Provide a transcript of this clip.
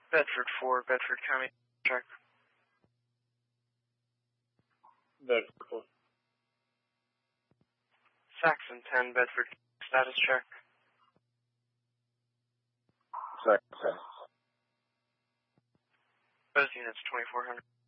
Bedford 4, Bedford County, check. Bedford 4. Saxon 10, Bedford, status check. Saxon 10. Both units 2400.